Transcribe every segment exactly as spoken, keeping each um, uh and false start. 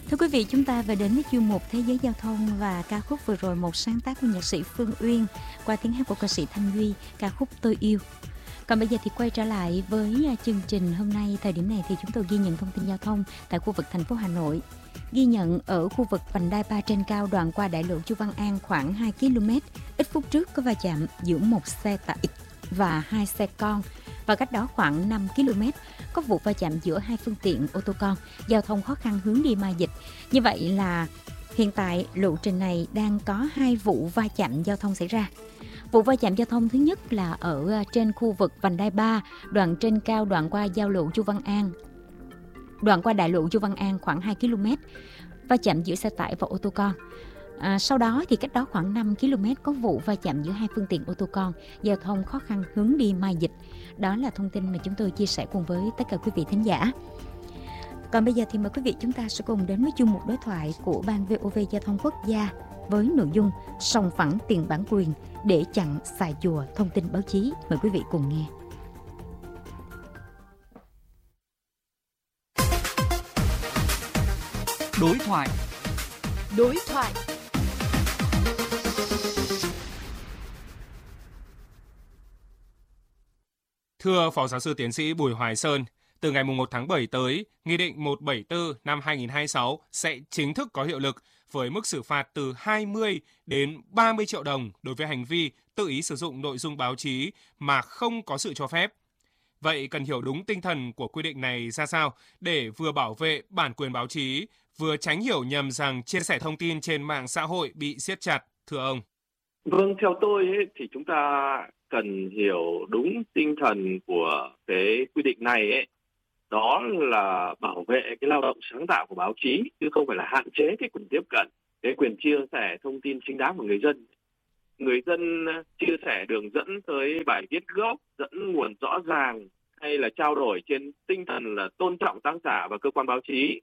Thưa quý vị, chúng ta về đến với chuyên mục Thế giới giao thông và ca khúc vừa rồi một sáng tác của nhạc sĩ Phương Uyên qua tiếng hát của ca sĩ Thanh Duy, ca khúc Tôi Yêu. Còn bây giờ thì quay trở lại với chương trình hôm nay. Thời điểm này thì chúng tôi ghi nhận thông tin giao thông tại khu vực thành phố Hà Nội. Ghi nhận ở khu vực vành đai ba trên cao đoạn qua đại lộ Chu Văn An khoảng hai ki lô mét. Ít phút trước có va chạm giữa một xe tải và hai xe con. Và cách đó khoảng năm ki lô mét có vụ va chạm giữa hai phương tiện ô tô con, giao thông khó khăn hướng đi Mai Dịch. Như vậy là hiện tại lộ trình này đang có hai vụ va chạm giao thông xảy ra. Vụ va chạm giao thông thứ nhất là ở trên khu vực vành đai ba, đoạn trên cao đoạn qua giao lộ Chu Văn An. Đoạn qua đại lộ Chu Văn An khoảng hai ki lô mét, va chạm giữa xe tải và ô tô con. À, sau đó thì cách đó khoảng năm ki lô mét có vụ va chạm giữa hai phương tiện ô tô con, giao thông khó khăn hướng đi Mai Dịch. Đó là thông tin mà chúng tôi chia sẻ cùng với tất cả quý vị thính giả. Còn bây giờ thì mời quý vị chúng ta sẽ cùng đến với chuyên mục đối thoại của Ban vê o vê Giao thông Quốc gia với nội dung sòng phẳng tiền bản quyền để chặn xài chùa thông tin báo chí. Mời quý vị cùng nghe. Đối thoại. Đối thoại. Thưa Phó Giáo sư Tiến sĩ Bùi Hoài Sơn, từ ngày một tháng bảy tới, Nghị định một trăm bảy mươi tư năm hai nghìn không trăm hai mươi sáu sẽ chính thức có hiệu lực với mức xử phạt từ hai mươi đến ba mươi triệu đồng đối với hành vi tự ý sử dụng nội dung báo chí mà không có sự cho phép. Vậy cần hiểu đúng tinh thần của quy định này ra sao để vừa bảo vệ bản quyền báo chí, vừa tránh hiểu nhầm rằng chia sẻ thông tin trên mạng xã hội bị siết chặt, thưa ông? Vâng, theo tôi ấy, thì chúng ta cần hiểu đúng tinh thần của cái quy định này ấy. Đó là bảo vệ cái lao động sáng tạo của báo chí, chứ không phải là hạn chế cái quyền tiếp cận, cái quyền chia sẻ thông tin chính đáng của người dân. Người dân chia sẻ đường dẫn tới bài viết gốc, dẫn nguồn rõ ràng, hay là trao đổi trên tinh thần là tôn trọng tác giả và cơ quan báo chí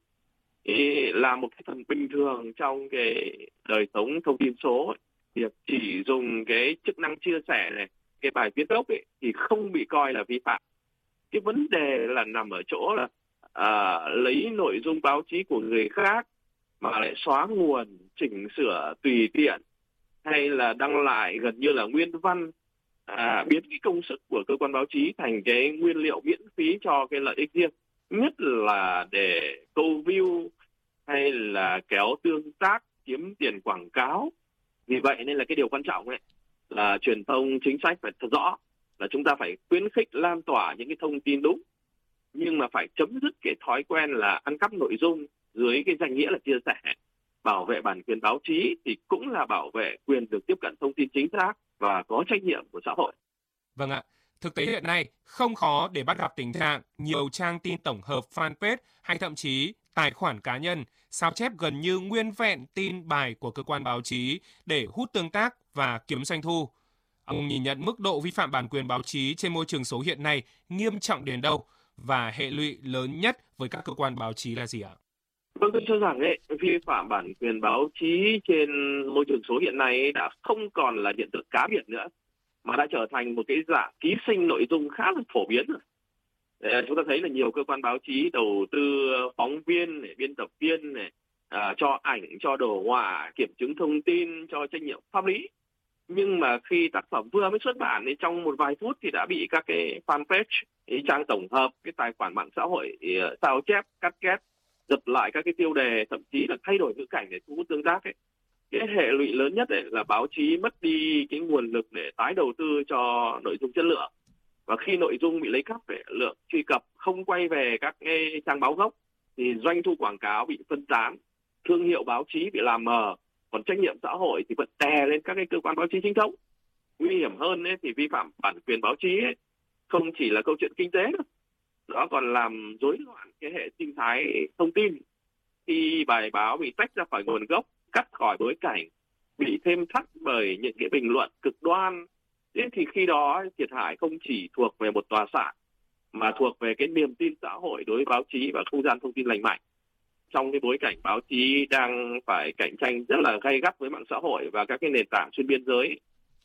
là một cái phần bình thường trong cái đời sống thông tin số. Việc chỉ dùng cái chức năng chia sẻ này, cái bài viết gốc ấy, thì không bị coi là vi phạm. Cái vấn đề là nằm ở chỗ là à, lấy nội dung báo chí của người khác mà lại xóa nguồn, chỉnh sửa tùy tiện, hay là đăng lại gần như là nguyên văn, à, biến cái công sức của cơ quan báo chí thành cái nguyên liệu miễn phí cho cái lợi ích riêng, nhất là để câu view hay là kéo tương tác, kiếm tiền quảng cáo. Vì vậy nên là cái điều quan trọng ấy là truyền thông chính sách phải thật rõ, là chúng ta phải khuyến khích lan tỏa những cái thông tin đúng, nhưng mà phải chấm dứt cái thói quen là ăn cắp nội dung dưới cái danh nghĩa là chia sẻ. Bảo vệ bản quyền báo chí thì cũng là bảo vệ quyền được tiếp cận thông tin chính xác và có trách nhiệm của xã hội. Vâng ạ, thực tế hiện nay không khó để bắt gặp tình trạng nhiều trang tin tổng hợp fanpage hay thậm chí tài khoản cá nhân sao chép gần như nguyên vẹn tin bài của cơ quan báo chí để hút tương tác và kiếm doanh thu. Ông nhìn nhận mức độ vi phạm bản quyền báo chí trên môi trường số hiện nay nghiêm trọng đến đâu và hệ lụy lớn nhất với các cơ quan báo chí là gì ạ? Vâng, tôi cho rằng ấy, vi phạm bản quyền báo chí trên môi trường số hiện nay đã không còn là hiện tượng cá biệt nữa, mà đã trở thành một cái dạng ký sinh nội dung khá là phổ biến rồi. Để chúng ta thấy là nhiều cơ quan báo chí đầu tư phóng viên, này, biên tập viên, này, à, cho ảnh, cho đồ họa, kiểm chứng thông tin, cho trách nhiệm pháp lý. Nhưng mà khi tác phẩm vừa mới xuất bản thì trong một vài phút thì đã bị các cái fanpage, cái trang tổng hợp, cái tài khoản mạng xã hội sao chép, cắt ghép, giật lại các cái tiêu đề, thậm chí là thay đổi ngữ cảnh để thu hút tương tác ấy. Cái hệ lụy lớn nhất ấy là báo chí mất đi cái nguồn lực để tái đầu tư cho nội dung chất lượng. Và khi nội dung bị lấy cắp, lượng truy cập không quay về các cái trang báo gốc thì doanh thu quảng cáo bị phân tán, thương hiệu báo chí bị làm mờ, còn trách nhiệm xã hội thì vẫn đè lên các cái cơ quan báo chí chính thống. Nguy hiểm hơn ấy, thì vi phạm bản quyền báo chí ấy, không chỉ là câu chuyện kinh tế đâu, đó còn làm rối loạn cái hệ sinh thái thông tin. Khi bài báo bị tách ra khỏi nguồn gốc, cắt khỏi bối cảnh, bị thêm thắt bởi những cái bình luận cực đoan, thế thì khi đó thiệt hại không chỉ thuộc về một tòa soạn mà thuộc về cái niềm tin xã hội đối với báo chí và không gian thông tin lành mạnh. Trong cái bối cảnh báo chí đang phải cạnh tranh rất là gay gắt với mạng xã hội và các cái nền tảng xuyên biên giới,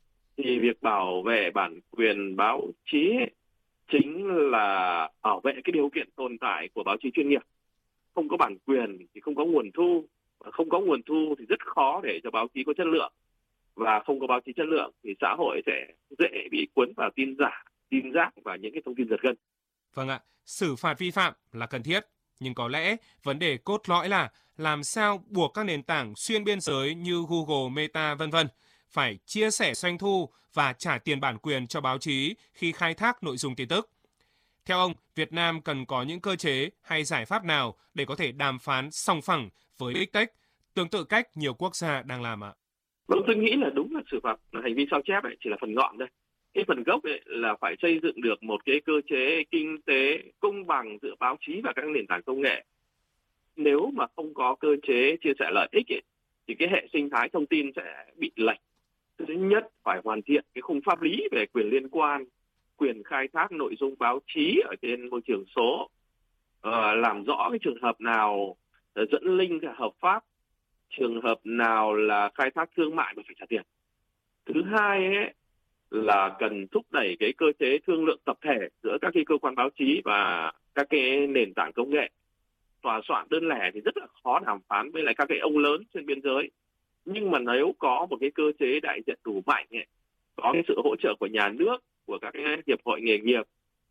thì việc bảo vệ bản quyền báo chí chính là bảo vệ cái điều kiện tồn tại của báo chí chuyên nghiệp, không có bản quyền thì không có nguồn thu, không có nguồn thu thì rất khó để cho báo chí có chất lượng, và không có báo chí chất lượng thì xã hội sẽ dễ bị cuốn vào tin giả, tin rác và những cái thông tin giật gân. Vâng ạ, xử phạt vi phạm là cần thiết, nhưng có lẽ vấn đề cốt lõi là làm sao buộc các nền tảng xuyên biên giới như Google, Meta vân vân phải chia sẻ doanh thu và trả tiền bản quyền cho báo chí khi khai thác nội dung tin tức. Theo ông, Việt Nam cần có những cơ chế hay giải pháp nào để có thể đàm phán song phẳng với Big Tech, tương tự cách nhiều quốc gia đang làm ạ? Vâng, tôi nghĩ là đúng là xử phạt hành vi sao chép ấy chỉ là phần ngọn thôi. Cái phần gốc ấy là phải xây dựng được một cái cơ chế kinh tế công bằng giữa báo chí và các nền tảng công nghệ. Nếu mà không có cơ chế chia sẻ lợi ích ấy, thì cái hệ sinh thái thông tin sẽ bị lệch. Thứ nhất, phải hoàn thiện cái khung pháp lý về quyền liên quan, quyền khai thác nội dung báo chí ở trên môi trường số, uh, làm rõ cái trường hợp nào dẫn link là hợp pháp, trường hợp nào là khai thác thương mại mà phải trả tiền. Thứ hai ấy, là cần thúc đẩy cái cơ chế thương lượng tập thể giữa các cái cơ quan báo chí và các cái nền tảng công nghệ. Tòa soạn đơn lẻ thì rất là khó đàm phán với lại các cái ông lớn trên biên giới. Nhưng mà nếu có một cái cơ chế đại diện đủ mạnh ấy, có cái sự hỗ trợ của nhà nước, của các cái hiệp hội nghề nghiệp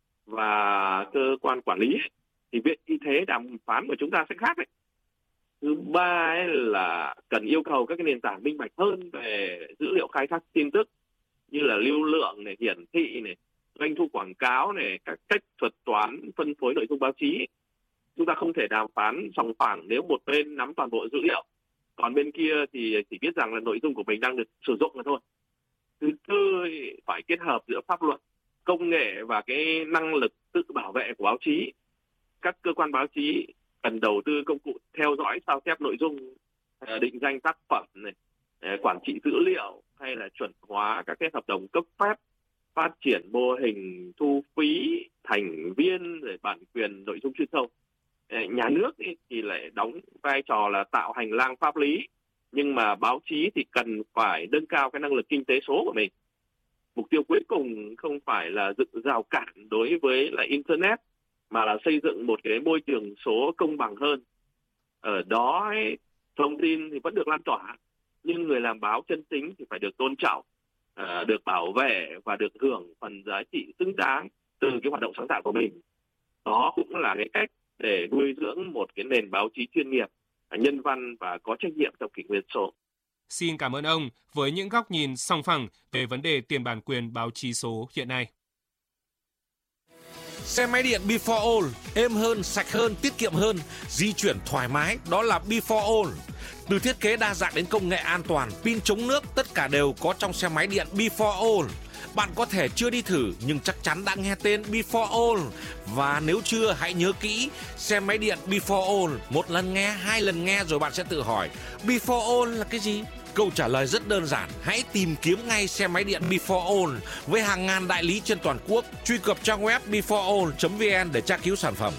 và cơ quan quản lý ấy, thì vị thế đàm phán của chúng ta sẽ khác đấy. Thứ ba ấy là cần yêu cầu các cái nền tảng minh bạch hơn về dữ liệu khai thác tin tức, như là lưu lượng này, hiển thị này, doanh thu quảng cáo này, các cách thuật toán phân phối nội dung báo chí. Chúng ta không thể đàm phán sòng phẳng nếu một bên nắm toàn bộ dữ liệu, còn bên kia thì chỉ biết rằng là nội dung của mình đang được sử dụng mà thôi. Thứ tư, phải kết hợp giữa pháp luật, công nghệ và cái năng lực tự bảo vệ của báo chí. Các cơ quan báo chí cần đầu tư công cụ theo dõi sao chép nội dung, định danh tác phẩm này, quản trị dữ liệu, hay là chuẩn hóa các cái hợp đồng cấp phép, phát triển mô hình thu phí thành viên, rồi bản quyền nội dung truyền thông. Nhà nước thì lại đóng vai trò là tạo hành lang pháp lý, nhưng mà báo chí thì cần phải nâng cao cái năng lực kinh tế số của mình. Mục tiêu cuối cùng không phải là dựng rào cản đối với lại Internet, mà là xây dựng một cái môi trường số công bằng hơn. Ở đó ấy, thông tin thì vẫn được lan tỏa, nhưng người làm báo chân chính thì phải được tôn trọng, được bảo vệ và được hưởng phần giá trị xứng đáng từ cái hoạt động sáng tạo của mình. Đó cũng là cái cách để nuôi dưỡng một cái nền báo chí chuyên nghiệp, nhân văn và có trách nhiệm trong kỷ nguyên số. Xin cảm ơn ông với những góc nhìn song phẳng về vấn đề tiền bản quyền báo chí số hiện nay. Xe máy điện Before All, êm hơn, sạch hơn, tiết kiệm hơn, di chuyển thoải mái, đó là Before All. Từ thiết kế đa dạng đến công nghệ an toàn, pin chống nước, tất cả đều có trong xe máy điện Before All. Bạn có thể chưa đi thử nhưng chắc chắn đã nghe tên Before All. Và nếu chưa, hãy nhớ kỹ, xe máy điện Before All, một lần nghe, hai lần nghe rồi bạn sẽ tự hỏi, Before All là cái gì? Câu trả lời rất đơn giản, hãy tìm kiếm ngay xe máy điện Before All với hàng ngàn đại lý trên toàn quốc. Truy cập trang web before all chấm vn để tra cứu sản phẩm.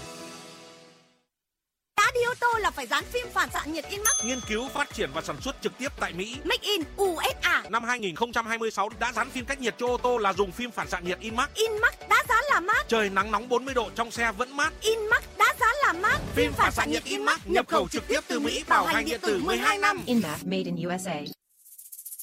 Đã đi ô tô là phải dán phim phản xạ nhiệt in Max. Nghiên cứu, phát triển và sản xuất trực tiếp tại Mỹ. Make in u ét a. Năm hai nghìn không trăm hai mươi sáu đã dán phim cách nhiệt cho ô tô là dùng phim phản xạ nhiệt in Max. In Max đã dán là mát. Trời nắng nóng bốn mươi độ trong xe vẫn mát. In Max đã dán là mát. Phim phản xạ nhiệt in Max nhập khẩu trực tiếp từ Mỹ, bảo hành điện tử mười hai năm. In Max made in u ét a.